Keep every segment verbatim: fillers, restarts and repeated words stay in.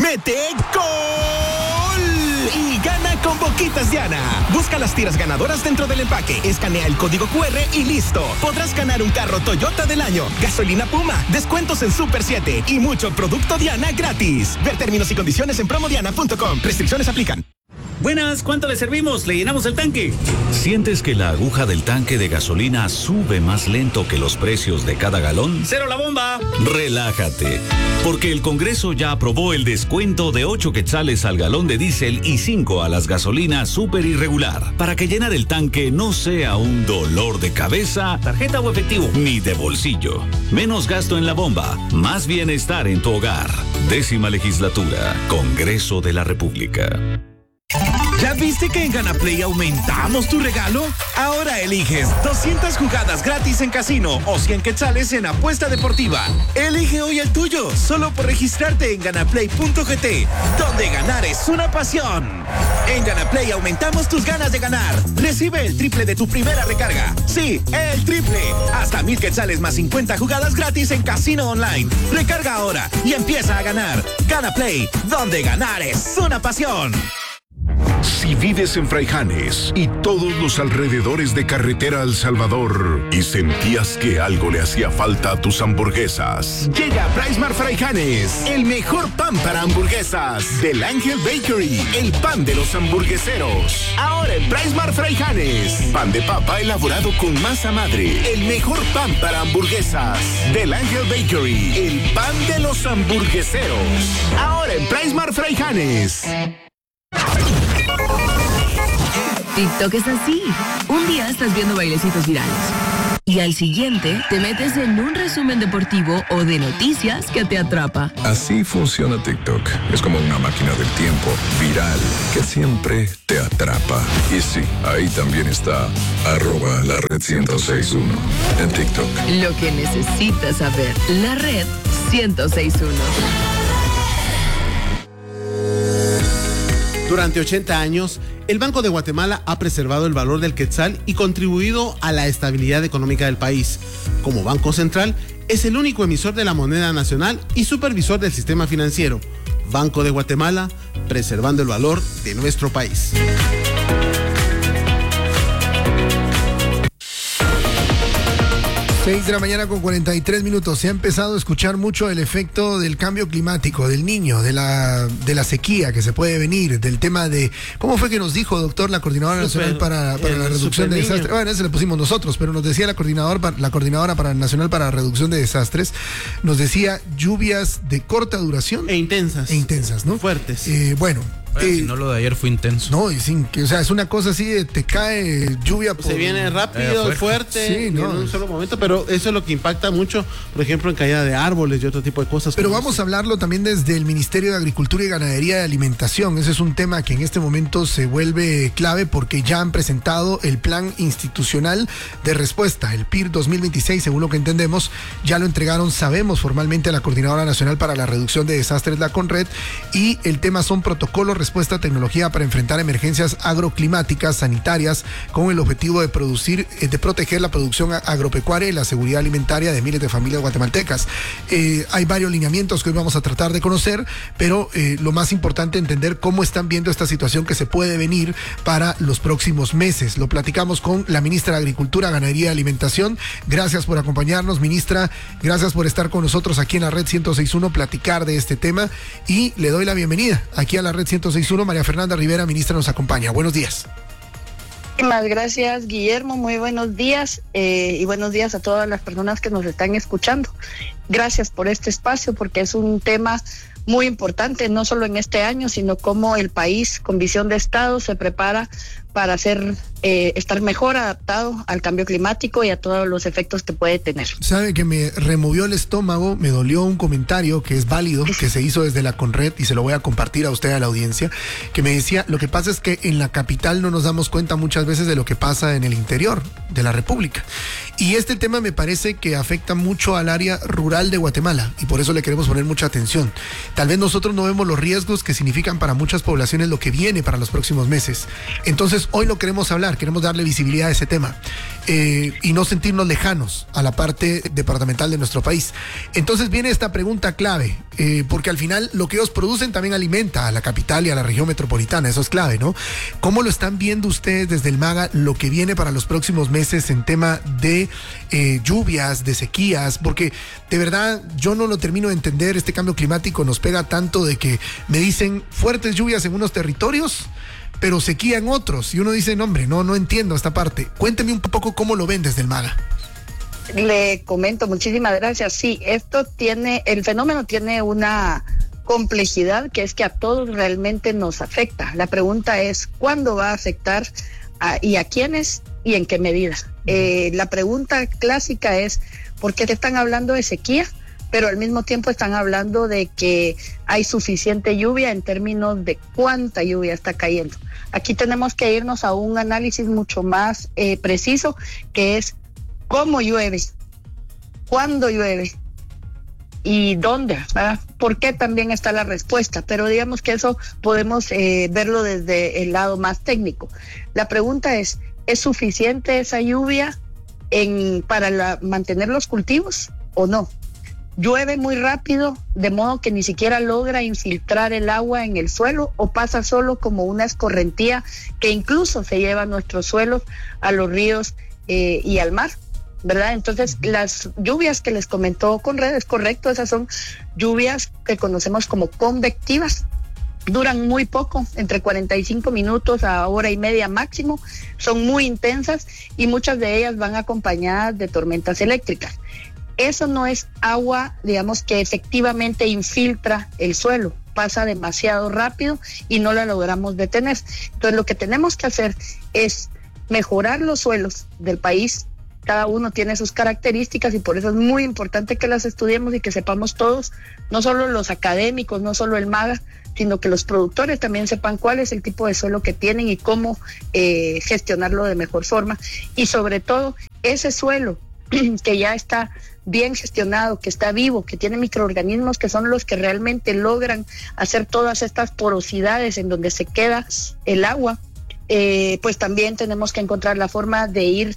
¡Mete gol! Y gana con Boquitas Diana. Busca las tiras ganadoras dentro del empaque, escanea el código cu erre y listo. Podrás ganar un carro Toyota del año, gasolina Puma, descuentos en Super siete y mucho producto Diana gratis. Ver términos y condiciones en promo diana punto com. Restricciones aplican. Buenas, ¿cuánto le servimos? ¿Le llenamos el tanque? ¿Sientes que la aguja del tanque de gasolina sube más lento que los precios de cada galón? ¡Cero la bomba! Relájate, porque el Congreso ya aprobó el descuento de ocho quetzales al galón de diésel y cinco a las gasolinas súper irregular, para que llenar el tanque no sea un dolor de cabeza, tarjeta o efectivo, ni de bolsillo. Menos gasto en la bomba, más bienestar en tu hogar. Décima legislatura, Congreso de la República. ¿Ya viste que en GanaPlay aumentamos tu regalo? Ahora eliges doscientas jugadas gratis en casino o cien quetzales en apuesta deportiva. Elige hoy el tuyo, solo por registrarte en ganaplay punto gt, donde ganar es una pasión. En GanaPlay aumentamos tus ganas de ganar. Recibe el triple de tu primera recarga. Sí, el triple. Hasta mil quetzales más cincuenta jugadas gratis en casino online. Recarga ahora y empieza a ganar. GanaPlay, donde ganar es una pasión. Si vives en Fraijanes y todos los alrededores de Carretera El Salvador y sentías que algo le hacía falta a tus hamburguesas, llega PriceMart Fraijanes, el mejor pan para hamburguesas del Ángel Bakery, el pan de los hamburgueseros. Ahora en PriceMart Fraijanes, pan de papa elaborado con masa madre, el mejor pan para hamburguesas del Ángel Bakery, el pan de los hamburgueseros. Ahora en PriceMart Fraijanes. TikTok es así. Un día estás viendo bailecitos virales y al siguiente te metes en un resumen deportivo o de noticias que te atrapa. Así funciona TikTok. Es como una máquina del tiempo viral que siempre te atrapa. Y sí, ahí también está arroba la red ciento seis punto uno en TikTok. Lo que necesitas saber. La red ciento seis punto uno. Durante ochenta años, el Banco de Guatemala ha preservado el valor del quetzal y contribuido a la estabilidad económica del país. Como Banco Central, es el único emisor de la moneda nacional y supervisor del sistema financiero. Banco de Guatemala, preservando el valor de nuestro país. seis de la mañana con cuarenta y tres minutos. Se ha empezado a escuchar mucho el efecto del cambio climático, del niño, de la, de la sequía que se puede venir, del tema de... ¿Cómo fue que nos dijo, doctor, la Coordinadora Super, Nacional para, para la Reducción de niño. Desastres? Bueno, ese le pusimos nosotros, pero nos decía la Coordinadora, la Coordinadora para, Nacional para la Reducción de Desastres, nos decía lluvias de corta duración. E intensas. E intensas, ¿no? Fuertes. Eh, bueno... Bueno, si no, lo de ayer fue intenso. No, y sin que, o sea, es una cosa así de te cae lluvia. Por, se viene rápido, eh, fuerte, sí, no, en un solo momento, pero eso es lo que impacta mucho, por ejemplo, en caída de árboles y otro tipo de cosas. Pero vamos eso. a hablarlo también desde el Ministerio de Agricultura y Ganadería y Alimentación. Ese es un tema que en este momento se vuelve clave porque ya han presentado el Plan Institucional de Respuesta, el P I R dos mil veintiséis, según lo que entendemos, ya lo entregaron, sabemos, formalmente a la Coordinadora Nacional para la Reducción de Desastres, la CONRED, y el tema son protocolos, respuesta, tecnología para enfrentar emergencias agroclimáticas, sanitarias, con el objetivo de producir, de proteger la producción agropecuaria y la seguridad alimentaria de miles de familias guatemaltecas. Eh, hay varios lineamientos que hoy vamos a tratar de conocer, pero eh, lo más importante es entender cómo están viendo esta situación que se puede venir para los próximos meses. Lo platicamos con la ministra de Agricultura, Ganadería y Alimentación. Gracias por acompañarnos, ministra. Gracias por estar con nosotros aquí en la Red ciento seis punto uno, platicar de este tema, y le doy la bienvenida aquí a la Red ciento seis punto uno. María Fernanda Rivera, ministra, nos acompaña. Buenos días. Muchísimas gracias, Guillermo. Muy buenos días eh, y buenos días a todas las personas que nos están escuchando. Gracias por este espacio, porque es un tema muy importante, no solo en este año, sino cómo el país con visión de Estado se prepara para hacer, eh, estar mejor adaptado al cambio climático y a todos los efectos que puede tener. Sabe que me removió el estómago, me dolió un comentario que es válido, que se hizo desde la CONRED, y se lo voy a compartir a usted, a la audiencia, que me decía, lo que pasa es que en la capital no nos damos cuenta muchas veces de lo que pasa en el interior de la República. Y este tema me parece que afecta mucho al área rural de Guatemala, y por eso le queremos poner mucha atención. tal vez nosotros no vemos los riesgos que significan para muchas poblaciones lo que viene para los próximos meses. Entonces, hoy lo queremos hablar, queremos darle visibilidad a ese tema eh, y no sentirnos lejanos a la parte departamental de nuestro país. Entonces viene esta pregunta clave, eh, porque al final lo que ellos producen también alimenta a la capital y a la región metropolitana, eso es clave, ¿no? ¿Cómo lo están viendo ustedes desde el MAGA lo que viene para los próximos meses en tema de eh, lluvias, de sequías? Porque de verdad yo no lo termino de entender, este cambio climático nos pega tanto de que me dicen fuertes lluvias en unos territorios, pero sequía en otros, y uno dice, no hombre, no, no entiendo esta parte. Cuénteme un poco cómo lo ven desde el MAGA. Le comento, muchísimas gracias. Sí, esto tiene, el fenómeno tiene una complejidad que es que a todos realmente nos afecta. La pregunta es, ¿cuándo va a afectar a, y a quiénes y en qué medida? Eh, la pregunta clásica es, ¿por qué te están hablando de sequía? Pero al mismo tiempo están hablando de que hay suficiente lluvia en términos de cuánta lluvia está cayendo. Aquí tenemos que irnos a un análisis mucho más eh, preciso, que es cómo llueve, cuándo llueve y dónde, ¿verdad? ¿Por qué? También está la respuesta, pero digamos que eso podemos eh, verlo desde el lado más técnico. La pregunta es, ¿es suficiente esa lluvia en, para la, mantener los cultivos o no? ¿Llueve muy rápido, de modo que ni siquiera logra infiltrar el agua en el suelo, o pasa solo como una escorrentía que incluso se lleva a nuestros suelos, a los ríos eh, y al mar? ¿Verdad? Entonces, las lluvias que les comentó Conrad, es correcto, esas son lluvias que conocemos como convectivas, duran muy poco, entre cuarenta y cinco minutos a hora y media máximo, son muy intensas y muchas de ellas van acompañadas de tormentas eléctricas. Eso no es agua, digamos, que efectivamente infiltra el suelo, pasa demasiado rápido y no la logramos detener. Entonces, lo que tenemos que hacer es mejorar los suelos del país. Cada uno tiene sus características y por eso es muy importante que las estudiemos y que sepamos todos, no solo los académicos, no solo el MAGA, sino que los productores también sepan cuál es el tipo de suelo que tienen y cómo eh, gestionarlo de mejor forma. Y sobre todo, ese suelo que ya está bien gestionado, que está vivo, que tiene microorganismos que son los que realmente logran hacer todas estas porosidades en donde se queda el agua, eh, pues también tenemos que encontrar la forma de ir,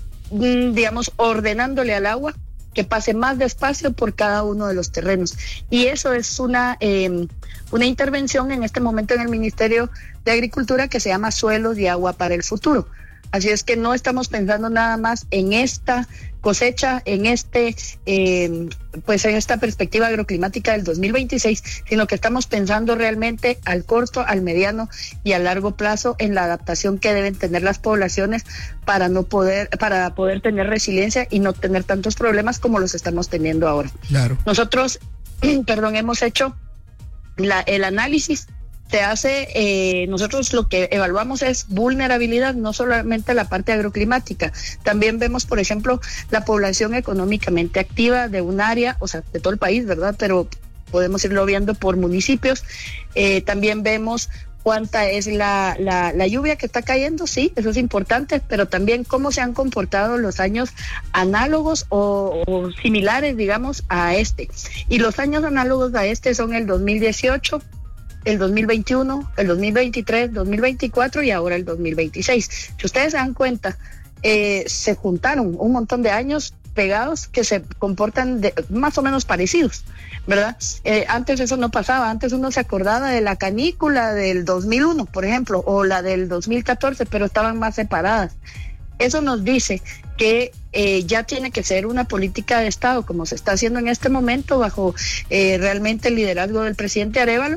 digamos, ordenándole al agua que pase más despacio por cada uno de los terrenos. Y eso es una, eh, una intervención en este momento en el Ministerio de Agricultura que se llama Suelos y Agua para el Futuro. Así es que no estamos pensando nada más en esta cosecha, en este, eh, pues en esta perspectiva agroclimática del dos mil veintiséis, sino que estamos pensando realmente al corto, al mediano y a largo plazo en la adaptación que deben tener las poblaciones para no poder, para poder tener resiliencia y no tener tantos problemas como los estamos teniendo ahora. Claro. Nosotros, perdón, hemos hecho la, el análisis. Se hace, eh, nosotros lo que evaluamos es vulnerabilidad, no solamente la parte agroclimática, también vemos, por ejemplo, la población económicamente activa de un área, o sea, de todo el país, ¿verdad? Pero podemos irlo viendo por municipios. Eh, también vemos cuánta es la, la, la lluvia que está cayendo, sí, eso es importante, pero también cómo se han comportado los años análogos o, o similares, digamos, a este. Y los años análogos a este son el dos mil dieciocho, el dos mil veintiuno, el dos mil veintitrés, dos mil veinticuatro y ahora el dos mil veintiséis. Si ustedes se dan cuenta, eh, se juntaron un montón de años pegados que se comportan de, más o menos parecidos, ¿verdad? Eh, antes eso no pasaba, antes uno se acordaba de la canícula del dos mil uno, por ejemplo, o la del dos mil catorce, pero estaban más separadas. Eso nos dice que eh, ya tiene que ser una política de Estado, como se está haciendo en este momento, bajo eh, realmente el liderazgo del presidente Arévalo,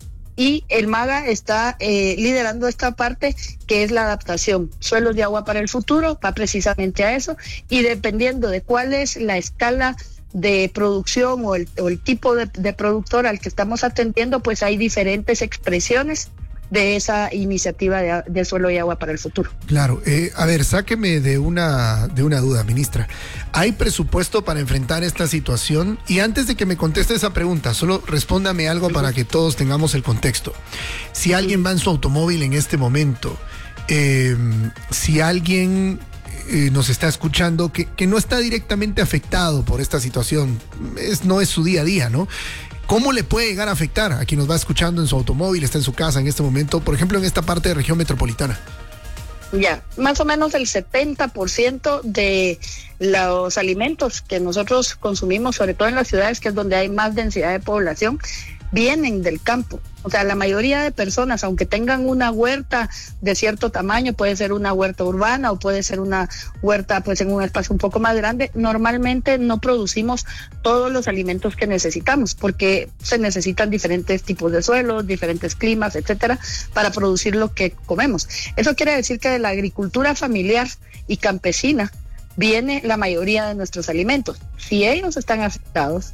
y el MAGA está eh, liderando esta parte que es la adaptación. Suelos de agua para el futuro va precisamente a eso, y dependiendo de cuál es la escala de producción o el, o el tipo de, de productor al que estamos atendiendo, pues hay diferentes expresiones de esa iniciativa de, de suelo y agua para el futuro. Claro, eh, a ver, sáqueme de una, de una duda, ministra. ¿Hay presupuesto para enfrentar esta situación? Y antes de que me conteste esa pregunta, solo respóndame algo para que todos tengamos el contexto. Si alguien va en su automóvil en este momento, eh, si alguien eh, nos está escuchando que, que no está directamente afectado por esta situación, es, no es su día a día, ¿no? ¿cómo le puede llegar a afectar a quien nos va escuchando en su automóvil, está en su casa en este momento, por ejemplo, en esta parte de región metropolitana? Ya, más o menos el setenta por ciento de los alimentos que nosotros consumimos, sobre todo en las ciudades, que es donde hay más densidad de población, vienen del campo. O sea, la mayoría de personas, aunque tengan una huerta de cierto tamaño, puede ser una huerta urbana o puede ser una huerta pues en un espacio un poco más grande, normalmente no producimos todos los alimentos que necesitamos, porque se necesitan diferentes tipos de suelos, diferentes climas, etcétera, para producir lo que comemos. Eso quiere decir que de la agricultura familiar y campesina viene la mayoría de nuestros alimentos. Si ellos están afectados,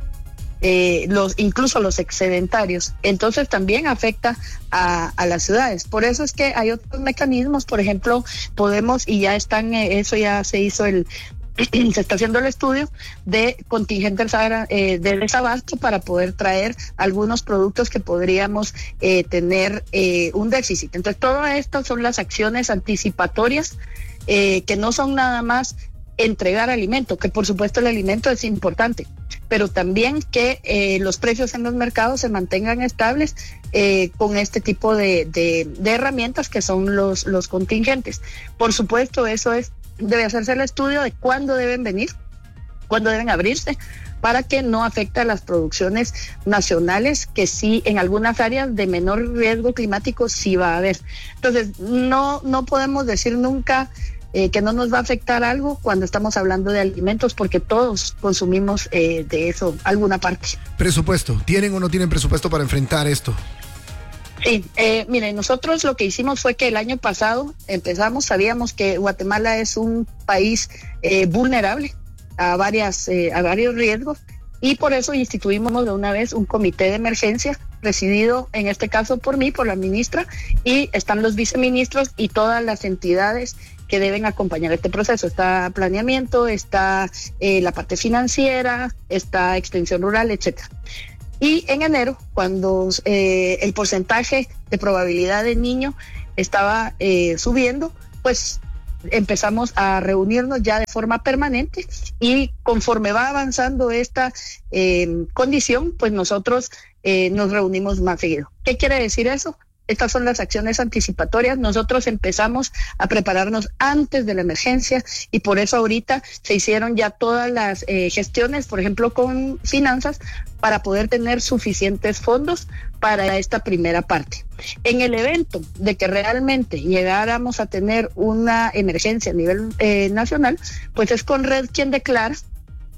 Eh, los incluso los excedentarios, entonces también afecta a, a las ciudades. Por eso es que hay otros mecanismos, por ejemplo, podemos, y ya están, eh, eso ya se hizo el se está haciendo el estudio de contingentes eh, de desabasto para poder traer algunos productos que podríamos eh, tener eh, un déficit. Entonces, todo esto son las acciones anticipatorias eh, que no son nada más entregar alimento, que por supuesto el alimento es importante, pero también que eh, los precios en los mercados se mantengan estables eh, con este tipo de, de, de herramientas que son los, los contingentes. Por supuesto, eso es, debe hacerse el estudio de cuándo deben venir, cuándo deben abrirse, para que no afecte a las producciones nacionales, que sí en algunas áreas de menor riesgo climático sí va a haber. Entonces, no, no podemos decir nunca Eh, que no nos va a afectar algo cuando estamos hablando de alimentos, porque todos consumimos eh, de eso alguna parte. Presupuesto, ¿tienen o no tienen presupuesto para enfrentar esto? Sí, eh, miren, nosotros lo que hicimos fue que el año pasado empezamos, sabíamos que Guatemala es un país eh, vulnerable a, varias, eh, a varios riesgos, y por eso instituimos de una vez un comité de emergencia presidido en este caso por mí, por la ministra, y están los viceministros y todas las entidades que deben acompañar este proceso. Está planeamiento, está eh, la parte financiera, está extensión rural, etcétera. Y en enero, cuando eh, el porcentaje de probabilidad de niño estaba eh, subiendo, pues empezamos a reunirnos ya de forma permanente, y conforme va avanzando esta eh, condición, pues nosotros eh, nos reunimos más seguido. ¿Qué quiere decir eso? Estas son las acciones anticipatorias. Nosotros empezamos a prepararnos antes de la emergencia, y por eso ahorita se hicieron ya todas las eh, gestiones, por ejemplo con finanzas, para poder tener suficientes fondos para esta primera parte. En el evento de que realmente llegáramos a tener una emergencia a nivel eh, nacional, pues es Conred quien declara